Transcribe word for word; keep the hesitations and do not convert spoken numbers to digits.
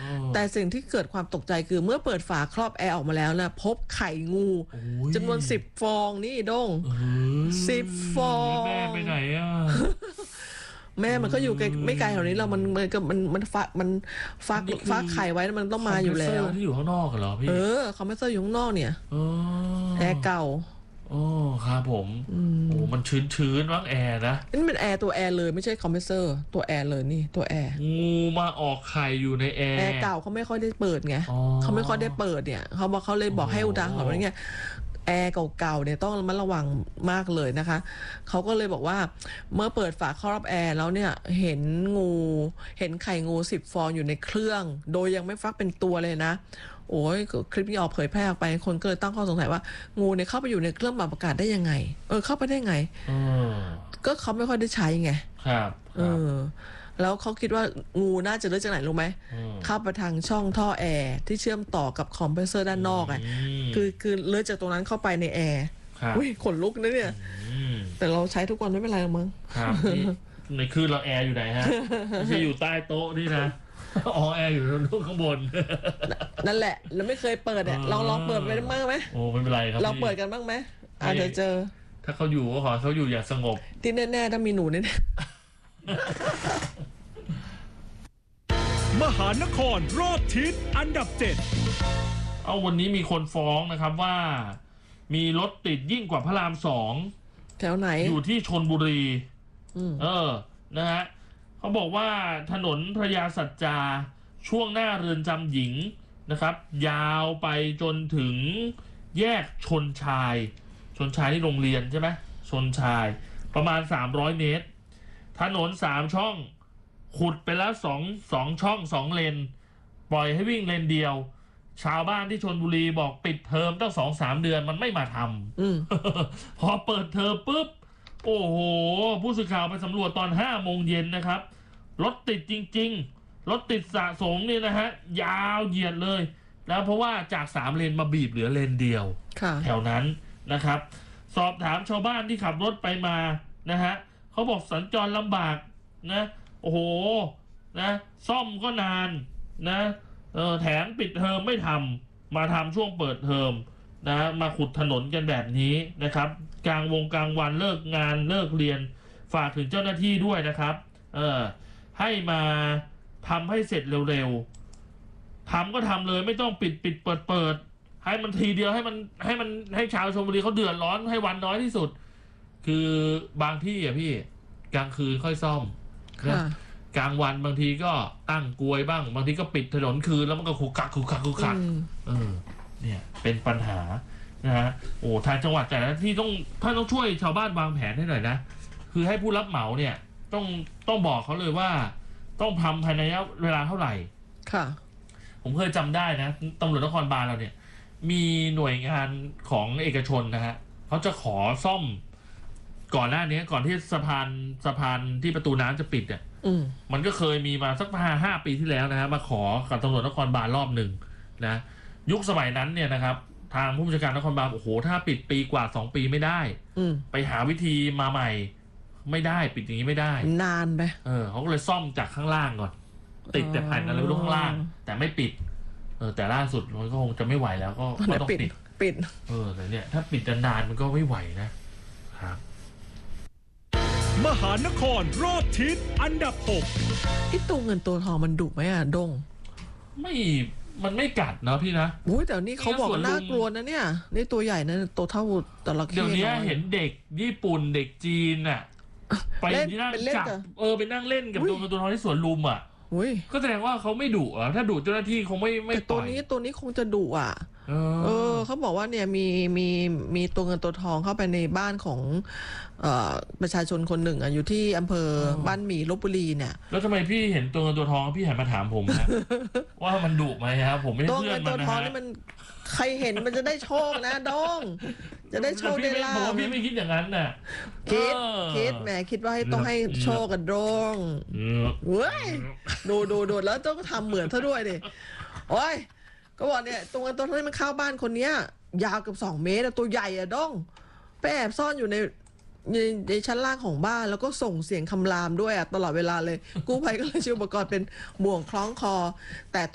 แต่สิ่งที่เกิดความตกใจคือเมื่อเปิดฝาครอบแอร์ออกมาแล้วนะพบไข่งูจำนวนสิบฟองนี่ด้งสิบฟองแม่ไปไหนอ่ะแม่มันก็อยู่ไม่ไกลแถวนี้เรามันมันก็มันมันฟักมันฟักฟักไข่ไว้มันต้องมาอยู่แล้วที่อยู่ข้างนอกเหรอพี่เออคอมเพรสเซอร์อยู่ข้างนอกเนี่ยแอร์เก่าโอ้ครับผมโอ้มันชื้นชื้นมั้งแอร์นะนี่เป็นแอร์ตัวแอร์เลยไม่ใช่คอมเพรสเซอร์ตัวแอร์เลยนี่ตัวแอร์งูมาออกไข่อยู่ในแอร์แอร์เก่าเขาไม่ค่อยได้เปิดไงเขาไม่ค่อยได้เปิดเนี่ยเขาบอกเขาเลยบอกให้อุทาหรณ์ว่าเนี่ยแอร์เก่าๆเนี่ยต้องระมัดระวังมากเลยนะคะเขาก็เลยบอกว่าเมื่อเปิดฝาครอบแอร์แล้วเนี่ยเห็นงูเห็นไข่งูสิบฟองอยู่ในเครื่องโดยยังไม่ฟักเป็นตัวเลยนะโอ้ยคลิปนี้ออกเผยแพร่ออกไปคนก็เลยตั้งข้อสงสัยว่างูเนี่ยเข้าไปอยู่ในเครื่องปรับอากาศได้ยังไงเออเข้าไปได้ไงก็เขาไม่ค่อยได้ใช้ไงครับเออแล้วเขาคิดว่างูน่าจะเลื้อยจากไหนรู้ไหมเข้าไปทางช่องท่อแอร์ที่เชื่อมต่อกับคอมเพรสเซอร์ด้านนอกไงคือคือเลื้อยจากตรงนั้นเข้าไปในแอร์อุ้ยขนลุกนะเนี่ยแต่เราใช้ทุกวันไม่เป็นไรมั้งครับในคืนเราแอร์อยู่ไหนฮะไม่ใช่อยู่ใต้โต๊ะนี่นะอ๋อแอร์อยู่นู่นข้างบนนั่นแหละเราไม่เคยเปิดเนี่ยลองลองเปิดไปบ้างไหมโอ้ไม่เป็นไรครับเราเปิดกันบ้างไหมอาจจะเจอถ้าเขาอยู่ก็ขอเขาอยู่อย่างสงบที่แน่ๆถ้ามีหนูเนี่ยมหานครรอบทิศอันดับเจ็ดเอาวันนี้มีคนฟ้องนะครับว่ามีรถติดยิ่งกว่าพระรามสองแถวไหนอยู่ที่ชลบุรีเออนะฮะเขาบอกว่าถนนพระยาสัจจาช่วงหน้าเรือนจำหญิงนะครับยาวไปจนถึงแยกชนชายชนชายที่โรงเรียนใช่ไหมชนชายประมาณสามร้อยเมตรถนนสามช่องขุดไปแล้วสองสองช่องสองเลนปล่อยให้วิ่งเลนเดียวชาวบ้านที่ชลบุรีบอกปิดเทอมตั้งสองสามเดือนมันไม่มาทำพอเปิดเทอมปุ๊บโอ้โหผู้สื่อข่าวไปสำรวจตอนห้าโมงเย็นนะครับรถติดจริงๆรถติดสะสมนี่นะฮะยาวเหยียดเลยแล้วเพราะว่าจากสามเลนมาบีบเหลือเลนเดียวแถวนั้นนะครับสอบถามชาวบ้านที่ขับรถไปมานะฮะเขาบอกสัญจรลำบากนะโอ้โหนะซ่อมก็นานนะเออแถมปิดเทอมไม่ทำมาทำช่วงเปิดเทอมนะมาขุดถนนกันแบบนี้นะครับกลางวงกลางวันเลิกงานเลิกเรียนฝากถึงเจ้าหน้าที่ด้วยนะครับเออให้มาทำให้เสร็จเร็วๆทำก็ทำเลยไม่ต้องปิดปิดเปิดเปิดให้มันทีเดียวให้มันให้มันให้ชาวชลบุรีเขาเดือดร้อนให้วันน้อยที่สุดคือบางที่อ่ะพี่กลางคืนค่อยซ่อมกลางวันบางทีก็ตั้งกลวยบ้างบางทีก็ปิดถนนคืนแล้วมันก็ขุกคักขุกคักขุกคักเออเนี่ยเป็นปัญหานะฮะโอ้ทางจังหวัดแต่ละที่ต้องท่านต้องช่วยชาวบ้านวางแผนให้หน่อยนะคือให้ผู้รับเหมาเนี่ยต้องต้องบอกเขาเลยว่าต้องทำภายในเวลาเท่าไหร่ค่ะผมเคยจำได้นะตำรวจนครบาลเราเนี่ยมีหน่วยงานของเอกชนนะฮะเขาจะขอซ่อมก่อนหน้านี้ก่อนที่สะพานสะพานที่ประตูน้ำจะปิดเนี่ยมันก็เคยมีมาสักห้าห้าปีที่แล้วนะฮะมาขอกับตำรวจนครบาลรอบหนึ่งนะยุคสมัยนั้นเนี่ยนะครับทางผู้บัญชาการนครบาลโอ้โหถ้าปิดปีกว่าสองปีไม่ได้ไปหาวิธีมาใหม่ไม่ได้ปิดอย่างนี้ไม่ได้นานไปเออเขาก็เลยซ่อมจากข้างล่างก่อนติดแต่แผ่นอะไรไม่รู้ข้างล่างแต่ไม่ปิดเออแต่ล่าสุดมันก็คงจะไม่ไหวแล้วก็ต้องปิดปิดเออแต่เนี่ยถ้าปิดนานๆมันก็ไม่ไหวนะครับมหานครรอบทิศอันดับหกไอ้ตัวเงินตัวทองมันดุไหมอ่ะดงไม่มันไม่กัดนะพี่นะอุ้ยแต่นี่เขาบอกน่ากลัวนะเนี่ยนี่ตัวใหญ่นะตัวเท่าตะละเข้เดี๋ยวนี้เห็นเด็กญี่ปุ่นเด็กจีนอ่ะไปนั่งจับเออไปนั่งเล่นกับตัวเงินตัวทองที่สวนลุมอ่ะก็แสดงว่าเขาไม่ดุอ่ะถ้าดุเจ้าหน้าที่คงไม่ไม่แต่ตัวนี้ตัวนี้คงจะดุอ่ะเออเขาบอกว่าเนี่ยมีมีมีตัวเงินตัวทองเข้าไปในบ้านของเอ่อประชาชนคนหนึ่งอ่ะอยู่ที่อำเภอบ้านหมี่ลพบุรีเนี่ยแล้วทำไมพี่เห็นตัวเงินตัวทองพี่หันมาถามผมนะว่ามันดุไหมครับผมไม่ได้เพื่อนมันนะฮะตัวเงินตัวทองนี่มันใครเห็นมันจะได้โชคนะดองจะได้โชคได้ลาภพี่ไม่คิดอย่างนั้นน่ะคิดคิดแหมคิดว่าให้ต้องให้โชคกันดองเว้ยดูดูดูแล้วต้องทำเหมือนซะด้วยดิโอ้ยก็บอกเนี่ยตัวเงินตัวทองมันเข้าบ้านคนเนี้ยยาวเกือบสองเมตรตัวใหญ่อะดองไปแอบซ่อนอยู่ในในในชั้นล่างของบ้านแล้วก็ส่งเสียงคำรามด้วยอะตลอดเวลาเลยกู้ภัยก็เลยใช้อุปกรณ์เป็นบ่วงคล้องคอแต่